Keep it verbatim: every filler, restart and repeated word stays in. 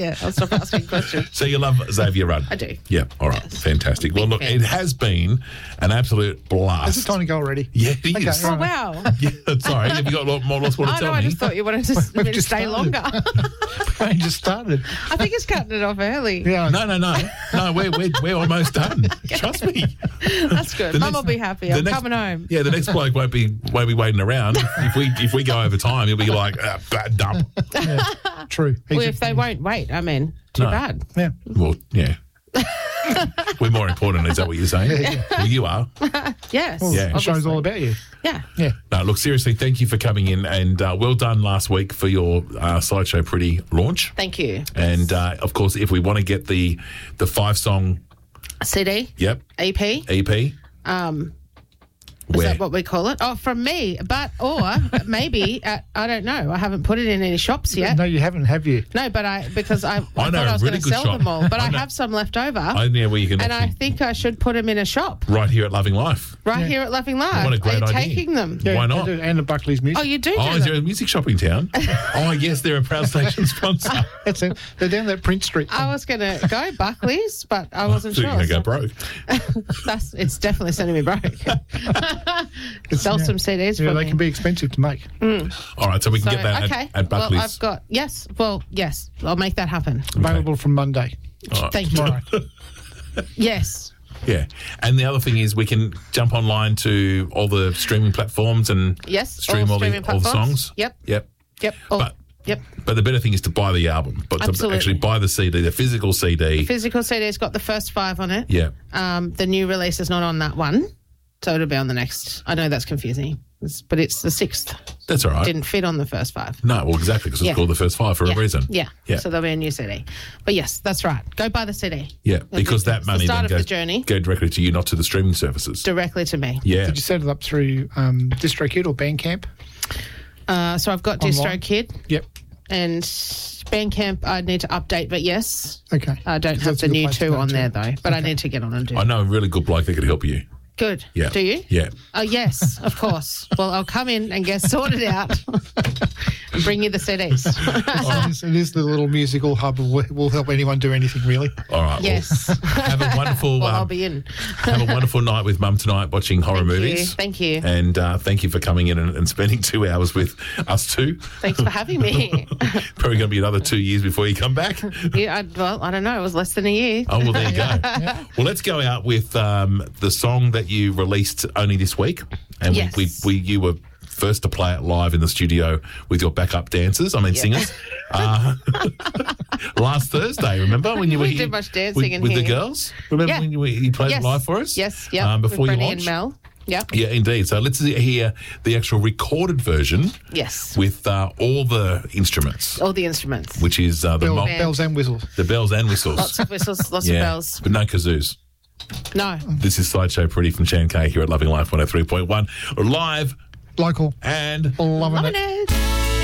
Yeah, I'll stop asking questions. So you love Xavier Rudd? I do. Yeah, all right, Yes. fantastic. Well, Big look, fan. it has been an absolute blast. Is it time to go already? Yeah, it Okay, is. all Oh, right. wow. Yeah, sorry, have you got a lot more else want to Oh, tell no, I me? just thought you wanted to, me to just stay started. longer. I just started. I think it's cutting it off early. Yeah. No, no, no. No, we're, we're, we're almost done. Trust me. That's good. The Mum next- will be happy. the I'm next- coming home. Yeah, the next bloke won't be won't be waiting around. If we if we go over time, he'll be like, ah, bad dump. Yeah. True. He's Well, a- if they won't wait, I mean, too No. bad. Yeah. Well, yeah. We're more important, is that what you're saying? Well, you are. Yes. Well, Yeah. It shows obviously. all about you. Yeah. Yeah. No, look, seriously, thank you for coming in, and uh, well done last week for your uh, Sideshow Pretty launch. Thank you. And uh, of course, if we want to get the the five song, C D, yep, E P. E P, Um, is where that what we call it? Oh, from me. But, or maybe, at, I don't know. I haven't put it in any shops yet. No, you haven't, have you? No, but I, because I, I, I thought know I a was really going to good sell shop. them all. But I I, know- have some left over. I know where you can and I actually, think I should put them in a shop right here at Loving Life. right Yeah. here at Loving Life. What a great Are you idea. taking them? Yeah, Why they not? do. And the Buckley's music. Oh, you do Oh, do is them? there a music shop in town? Oh, yes, they're a proud station sponsor. That's it. They're down that Prince Street. I was going to go Buckley's, but I wasn't So sure. you're going to so go broke. that's, it's definitely sending me broke. Sell yeah. some C Ds Yeah, for they me. can be expensive to make. All right, so we can So, get that okay. at, at well, Buckley's. I've got, yes. Well, yes. I'll make that happen. Available from Monday. All right. Thank you. Tomorrow. Yes. Yeah. And the other thing is we can jump online to all the streaming platforms and Yes. stream all, the, streaming all the platforms. songs. Yep. Yep. Yep. Oh, But- yep. But the better thing is to buy the album, but to Absolutely. actually buy the C D, the physical C D. Physical C D's got the first five on it. Yeah. Um, the new release is not on that one, so it'll be on the next. I know that's confusing, It's- but it's the sixth. That's all right. Didn't fit on the first five. No, well, exactly, because it's Yeah. called the first five for yeah. a reason. Yeah. Yeah. So there'll be a new C D. But yes, that's right. Go buy the C D. Yeah, because that It's the money start then of the goes journey. go directly to you, not to the streaming services. Directly to me. Yeah. Did you set it up through um, DistroKid or Bandcamp? Uh, so I've got Online? DistroKid Yep. and Bandcamp. I need to update, but yes, Okay. I don't 'Cause have that's the a good new place to two go on to. there though. But I need to get on and do. I know a really good bloke that could help you. Good. Yeah. Do you? Yeah. Oh, yes, of course. Well, I'll come in and get sorted out and bring you the C Ds. it, is, it is the little musical hub. Will, will help anyone do anything, really. All right. Yes. Well, have a wonderful Well, I'll um, be in. have a wonderful night with Mum tonight watching horror Thank movies. you. Thank you. And uh, thank you for coming in and, and spending two hours with us two. Thanks for having me. Probably going to be another two years before you come back. yeah, I, well, I don't know. It was less than a year. Oh, well, there you go. Well, let's go out with um, the song that you released only this week. And Yes. we, we, we you were first to play it live in the studio with your backup dancers, I mean singers. Uh, last Thursday, remember when you were We here did much dancing with, in with the here. girls? Remember Yeah. when you, you played Yes. it live for us? Yes, yeah. Um, before with you Brenny launched? and Mel. Yep. Yeah, indeed. So let's hear the actual recorded version Yes. with uh, all the instruments, All the instruments. which is uh, the, Bell, mo- bells and whistles. the bells and whistles. Lots of whistles, lots yeah, of bells. but no kazoos. No. This is Sideshow Pretty from Shan K here at Loving Life one oh three point one. Live Local. and Loving Loving it. it.